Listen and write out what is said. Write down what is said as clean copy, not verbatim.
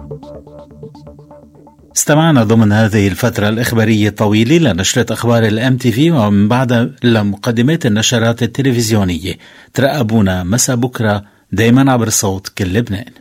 استمعنا ضمن هذه الفترة الإخبارية الطويلة لنشرة أخبار الMTV، ومن بعد لمقدمات النشرات التلفزيونية. ترقبونا مساء بكرة دايما عبر صوت كل لبنان.